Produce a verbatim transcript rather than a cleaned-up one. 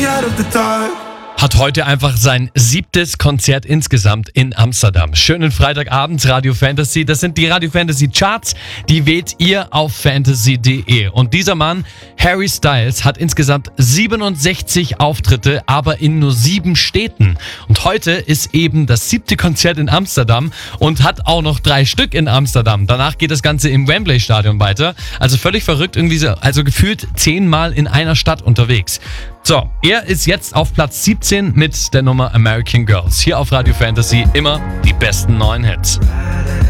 out of the dark. Hat heute einfach sein siebtes Konzert insgesamt in Amsterdam. Schönen Freitagabend, Radio Fantasy. Das sind die Radio Fantasy Charts. Die wählt ihr auf fantasy punkt de. Und dieser Mann, Harry Styles, hat insgesamt siebenundsechzig Auftritte, aber in nur sieben Städten. Und heute ist eben das siebte Konzert in Amsterdam und hat auch noch drei Stück in Amsterdam. Danach geht das Ganze im Wembley-Stadion weiter. Also völlig verrückt, irgendwie so, also gefühlt zehnmal in einer Stadt unterwegs. So, er ist jetzt auf Platz siebzehn mit der Nummer American Girls. Hier auf Radio Fantasy immer die besten neuen Hits.